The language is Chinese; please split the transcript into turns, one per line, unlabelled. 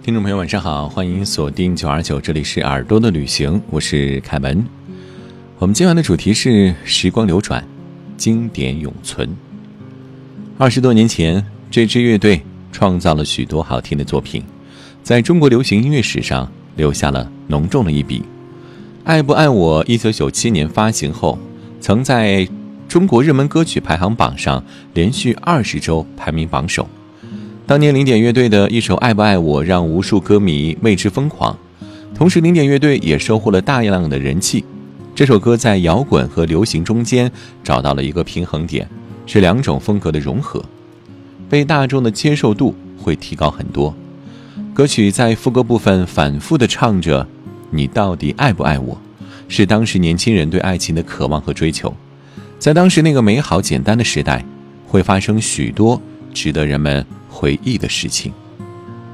听众朋友晚上好，欢迎锁定929，这里是耳朵的旅行，我是凯文。我们今晚的主题是时光流转，经典永存。20多年前，这支乐队创造了许多好听的作品，在中国流行音乐史上留下了浓重的一笔。爱不爱我1997年发行后，曾在中国热门歌曲排行榜上连续20周排名榜首。当年零点乐队的一首《爱不爱我》让无数歌迷为之疯狂，同时零点乐队也收获了大量的人气。这首歌在摇滚和流行中间找到了一个平衡点，是两种风格的融合，被大众的接受度会提高很多。歌曲在副歌部分反复地唱着你到底爱不爱我，是当时年轻人对爱情的渴望和追求。在当时那个美好简单的时代，会发生许多值得人们回忆的事情。